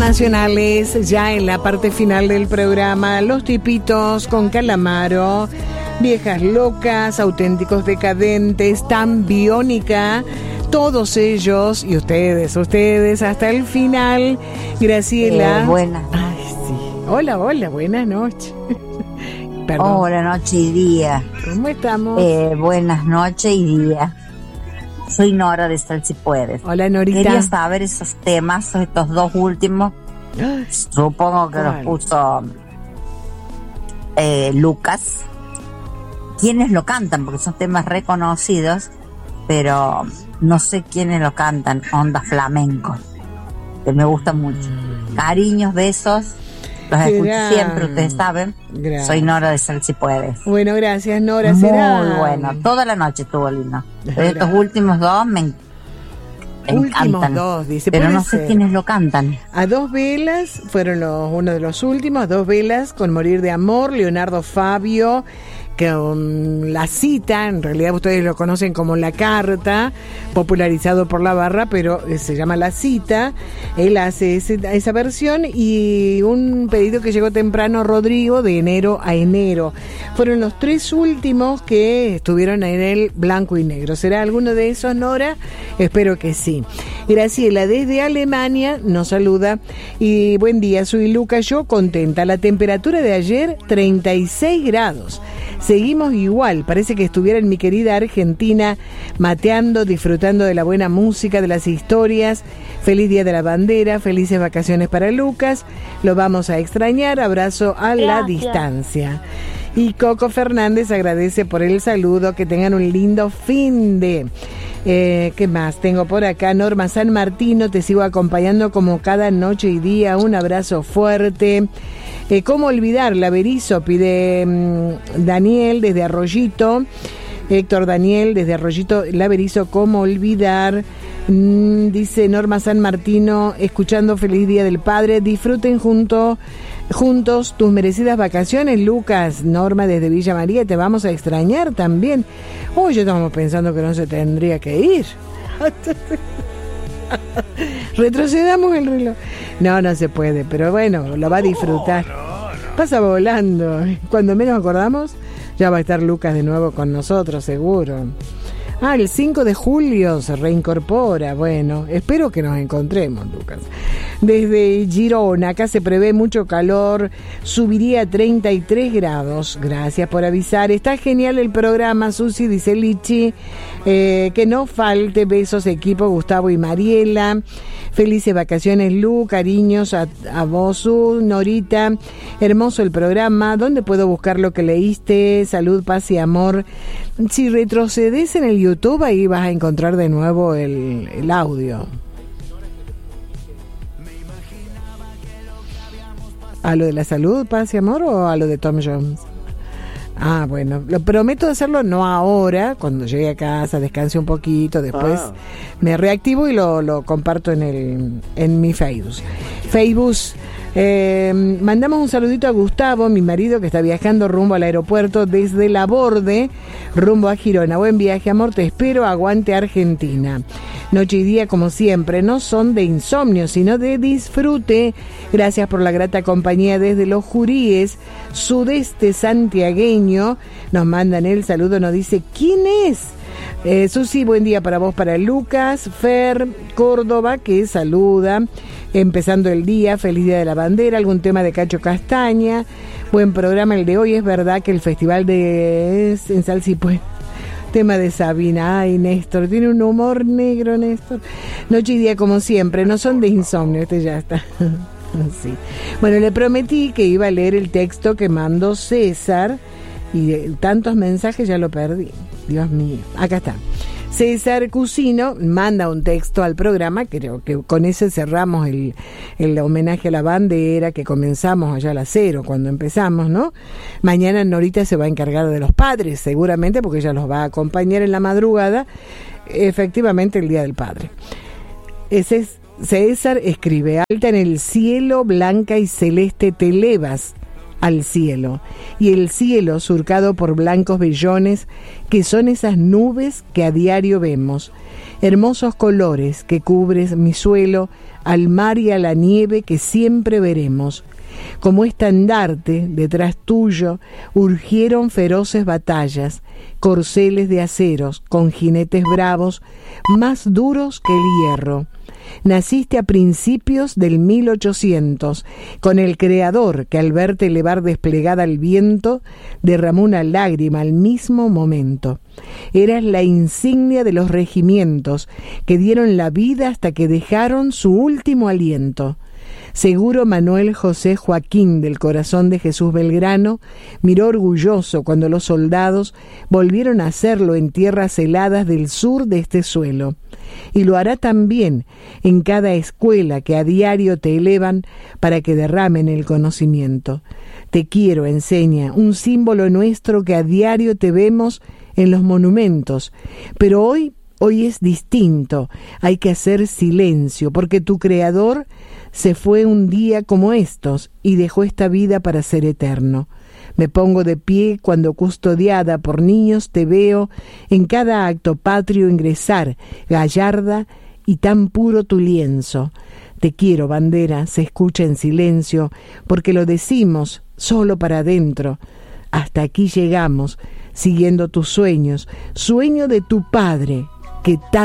internacionales, ya en la parte final del programa, Los Tipitos con Calamaro, Viejas Locas, Auténticos Decadentes, Tan Biónica, todos ellos y ustedes hasta el final. Graciela. Buenas. Ay, sí. Hola, buenas noches. Perdón. Hola, noche y día. ¿Cómo estamos? Buenas noches y día. Soy Nora de Sal Si Puedes. Hola, Norita. Quería saber esos temas, estos dos últimos. Supongo que los puso Lucas. ¿Quiénes lo cantan? Porque son temas reconocidos, pero no sé quiénes lo cantan. Onda flamenco, que me gusta mucho. Cariños, besos. Los escucho siempre, ustedes saben. Gracias. Soy Nora de Sal Si Puedes. Bueno, gracias, Nora. Muy bueno. Toda la noche estuvo lindo. Pero estos últimos dos me encantan. Dos, dice, pero no sé quiénes lo cantan. A Dos Velas fueron uno de los últimos. Dos Velas con Morir de Amor, Leonardo Fabio, con La Cita, en realidad ustedes lo conocen como La Carta, popularizado por La Barra, pero se llama La Cita. Él hace esa versión, y un pedido que llegó temprano, Rodrigo, de Enero a Enero. Fueron los tres últimos que estuvieron en el blanco y negro. ¿Será alguno de esos, Nora? Espero que sí. Graciela desde Alemania nos saluda y buen día, soy Luca, yo contenta. La temperatura de ayer 36 grados. Seguimos igual, parece que estuviera en mi querida Argentina, mateando, disfrutando de la buena música, de las historias. Feliz Día de la Bandera, felices vacaciones para Lucas, lo vamos a extrañar, abrazo a la distancia. Y Coco Fernández agradece por el saludo, que tengan un lindo fin de... ¿Qué más tengo por acá? Norma San Martino, te sigo acompañando como cada noche y día, un abrazo fuerte. ¿Cómo olvidar? La Berizo, pide Daniel desde Arroyito, Héctor Daniel desde Arroyito, La Berizo, ¿cómo olvidar? Dice Norma San Martino, escuchando Feliz Día del Padre, disfruten juntos tus merecidas vacaciones, Lucas. Norma desde Villa María, te vamos a extrañar también. Yo estamos pensando que no se tendría que ir. Retrocedamos el reloj. No se puede, pero bueno, lo va a disfrutar. Pasa volando. Cuando menos acordamos, ya va a estar Lucas de nuevo con nosotros, seguro. El 5 de julio se reincorpora. Bueno, espero que nos encontremos, Lucas. Desde Girona, acá se prevé mucho calor, subiría a 33 grados. Gracias por avisar. Está genial el programa, Susi, dice Lichi. Que no falte, besos equipo, Gustavo y Mariela. Felices vacaciones, Lu, cariños a vos, Norita. Hermoso el programa. ¿Dónde puedo buscar lo que leíste? Salud, paz y amor. Si retrocedes en el YouTube, ahí vas a encontrar de nuevo el audio. ¿A lo de la salud, paz y amor o a lo de Tom Jones? Bueno, lo prometo hacerlo no ahora, cuando llegue a casa, descanse un poquito, después me reactivo y lo comparto en mi Facebook. Mandamos un saludito a Gustavo, mi marido, que está viajando rumbo al aeropuerto desde Laborde, rumbo a Girona. Buen viaje, amor, te espero, aguante Argentina. Noche y día, como siempre, no son de insomnio, sino de disfrute. Gracias por la grata compañía desde Los Juríes, sudeste santiagueño. Nos mandan el saludo, nos dice, ¿quién es? Susi, buen día para vos, para Lucas. Fer Córdoba, que saluda, empezando el día, feliz Día de la Bandera, algún tema de Cacho Castaña. Buen programa el de hoy, es verdad que el festival en Sal Si Puede. Tema de Sabina. Ay, Néstor, tiene un humor negro, Néstor. Noche y día, como siempre, no son de insomnio, ya está. Sí. Bueno, le prometí que iba a leer el texto que mandó César, y de tantos mensajes ya lo perdí. Dios mío, acá está. César Cusino manda un texto al programa, creo que con ese cerramos el homenaje a la bandera que comenzamos allá a las 0 cuando empezamos, ¿no? Mañana Norita se va a encargar de los padres, seguramente, porque ella los va a acompañar en la madrugada, efectivamente el Día del Padre. Ese es César, escribe, alta en el cielo, blanca y celeste te elevas, al cielo, y el cielo surcado por blancos vellones, que son esas nubes que a diario vemos, hermosos colores que cubres mi suelo, al mar y a la nieve que siempre veremos. Como estandarte, detrás tuyo, urgieron feroces batallas, corceles de aceros, con jinetes bravos, más duros que el hierro. Naciste a principios del 1800, con el Creador que al verte elevar desplegada al viento, derramó una lágrima al mismo momento. Eras la insignia de los regimientos que dieron la vida hasta que dejaron su último aliento. Seguro Manuel José Joaquín del Corazón de Jesús Belgrano miró orgulloso cuando los soldados volvieron a hacerlo en tierras heladas del sur de este suelo. Y lo hará también en cada escuela que a diario te elevan para que derramen el conocimiento. Te quiero, enseña, un símbolo nuestro que a diario te vemos en los monumentos, pero hoy es distinto, hay que hacer silencio, porque tu Creador se fue un día como estos y dejó esta vida para ser eterno. Me pongo de pie cuando custodiada por niños te veo en cada acto patrio ingresar, gallarda y tan puro tu lienzo. Te quiero, bandera, se escucha en silencio, porque lo decimos solo para adentro. Hasta aquí llegamos, siguiendo tus sueños, sueño de tu padre, que